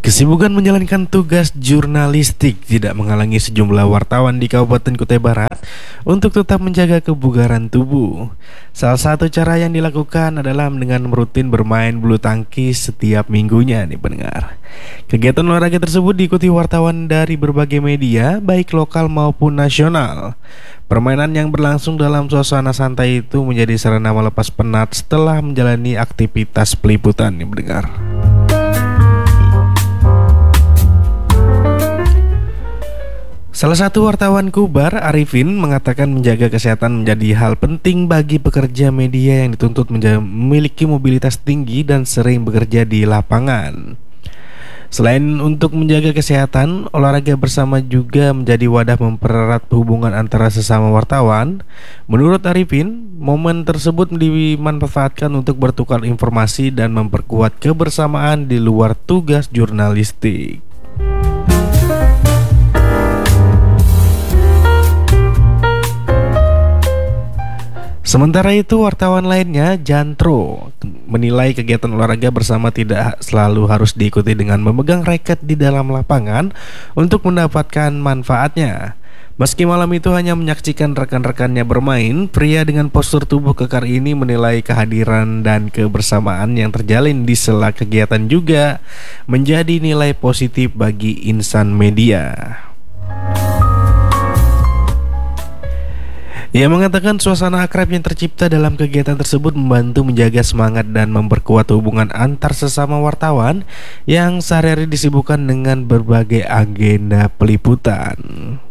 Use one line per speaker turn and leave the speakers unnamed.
Kesibukan menjalankan tugas jurnalistik tidak menghalangi sejumlah wartawan di Kabupaten Kutai Barat untuk tetap menjaga kebugaran tubuh. Salah satu cara yang dilakukan adalah dengan rutin bermain bulu tangkis setiap minggunya nih pendengar. Kegiatan olahraga tersebut diikuti wartawan dari berbagai media, baik lokal maupun nasional. Permainan yang berlangsung dalam suasana santai itu menjadi sarana melepas penat setelah menjalani aktivitas peliputan nih pendengar. Salah satu wartawan Kubar, Arifin, mengatakan menjaga kesehatan menjadi hal penting bagi pekerja media yang dituntut memiliki mobilitas tinggi dan sering bekerja di lapangan. Selain untuk menjaga kesehatan, olahraga bersama juga menjadi wadah mempererat hubungan antara sesama wartawan. Menurut Arifin, momen tersebut dimanfaatkan untuk bertukar informasi dan memperkuat kebersamaan di luar tugas jurnalistik. Sementara itu, wartawan lainnya, Jantro, menilai kegiatan olahraga bersama tidak selalu harus diikuti dengan memegang raket di dalam lapangan untuk mendapatkan manfaatnya. Meski malam itu hanya menyaksikan rekan-rekannya bermain, pria dengan postur tubuh kekar ini menilai kehadiran dan kebersamaan yang terjalin di sela kegiatan juga menjadi nilai positif bagi insan media. Ia mengatakan suasana akrab yang tercipta dalam kegiatan tersebut membantu menjaga semangat dan memperkuat hubungan antar sesama wartawan yang sehari-hari disibukkan dengan berbagai agenda peliputan.